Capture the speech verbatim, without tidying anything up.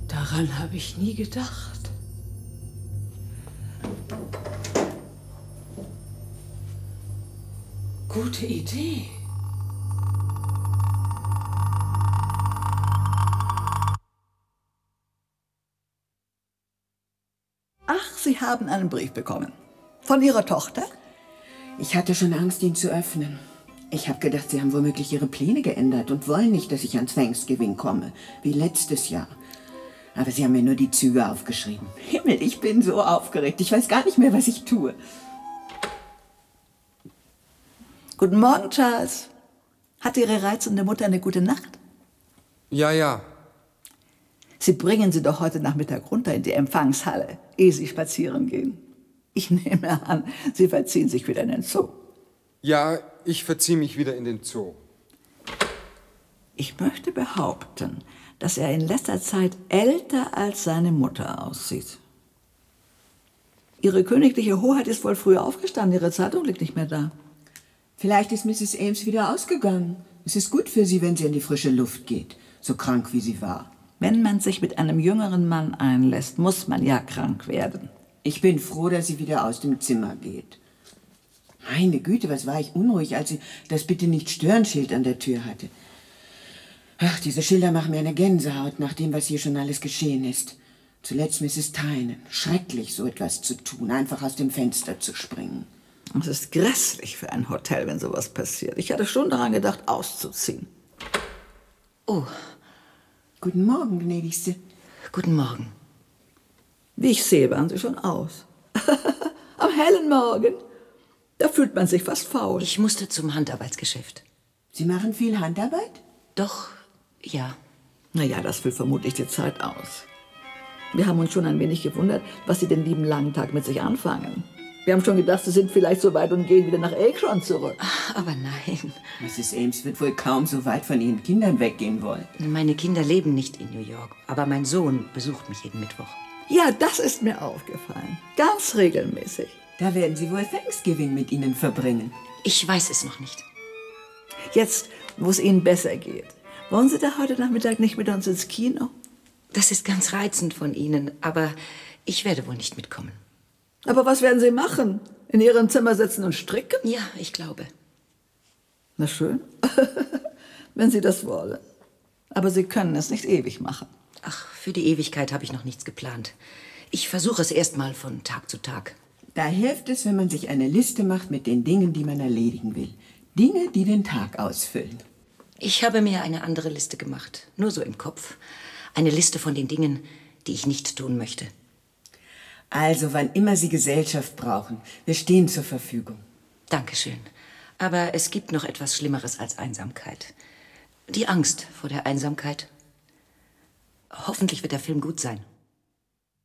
Daran habe ich nie gedacht. Gute Idee. Ach, Sie haben einen Brief bekommen. Von Ihrer Tochter? Ich hatte schon Angst, ihn zu öffnen. Ich habe gedacht, Sie haben womöglich Ihre Pläne geändert und wollen nicht, dass ich ans Thanksgiving komme, wie letztes Jahr. Aber Sie haben mir nur die Züge aufgeschrieben. Himmel, ich bin so aufgeregt. Ich weiß gar nicht mehr, was ich tue. Guten Morgen, Charles. Hat Ihre reizende Mutter eine gute Nacht? Ja, ja. Sie bringen sie doch heute Nachmittag runter in die Empfangshalle, ehe Sie spazieren gehen. Ich nehme an, Sie verziehen sich wieder in den Zoo. Ja, ich verziehe mich wieder in den Zoo. Ich möchte behaupten, dass er in letzter Zeit älter als seine Mutter aussieht. Ihre königliche Hoheit ist wohl früher aufgestanden, Ihre Zeitung liegt nicht mehr da. Vielleicht ist Misses Ames wieder ausgegangen. Es ist gut für sie, wenn sie in die frische Luft geht, so krank wie sie war. Wenn man sich mit einem jüngeren Mann einlässt, muss man ja krank werden. Ich bin froh, dass sie wieder aus dem Zimmer geht. Meine Güte, was war ich unruhig, als sie das Bitte-nicht-stören-Schild an der Tür hatte. Ach, diese Schilder machen mir eine Gänsehaut nach dem, was hier schon alles geschehen ist. Zuletzt Misses Tynan. Schrecklich, so etwas zu tun, einfach aus dem Fenster zu springen. Es ist grässlich für ein Hotel, wenn sowas passiert. Ich hatte schon daran gedacht, auszuziehen. Oh. Guten Morgen, gnädigste. Guten Morgen. Wie ich sehe, waren Sie schon aus. Am hellen Morgen. Da fühlt man sich fast faul. Ich musste zum Handarbeitsgeschäft. Sie machen viel Handarbeit? Doch, ja. Naja, das füllt vermutlich die Zeit aus. Wir haben uns schon ein wenig gewundert, was Sie den lieben langen Tag mit sich anfangen. Wir haben schon gedacht, Sie sind vielleicht so weit und gehen wieder nach Akron zurück. Ach, aber nein. Misses Ames wird wohl kaum so weit von ihren Kindern weggehen wollen. Meine Kinder leben nicht in New York, aber mein Sohn besucht mich jeden Mittwoch. Ja, das ist mir aufgefallen. Ganz regelmäßig. Da werden Sie wohl Thanksgiving mit ihnen verbringen. Ich weiß es noch nicht. Jetzt, wo es Ihnen besser geht, wollen Sie da heute Nachmittag nicht mit uns ins Kino? Das ist ganz reizend von Ihnen, aber ich werde wohl nicht mitkommen. Aber was werden Sie machen? In Ihrem Zimmer sitzen und stricken? Ja, ich glaube. Na schön, wenn Sie das wollen. Aber Sie können es nicht ewig machen. Ach, für die Ewigkeit habe ich noch nichts geplant. Ich versuche es erst mal von Tag zu Tag. Da hilft es, wenn man sich eine Liste macht mit den Dingen, die man erledigen will. Dinge, die den Tag ausfüllen. Ich habe mir eine andere Liste gemacht, nur so im Kopf. Eine Liste von den Dingen, die ich nicht tun möchte. Also, wann immer Sie Gesellschaft brauchen, wir stehen zur Verfügung. Dankeschön. Aber es gibt noch etwas Schlimmeres als Einsamkeit. Die Angst vor der Einsamkeit. Hoffentlich wird der Film gut sein.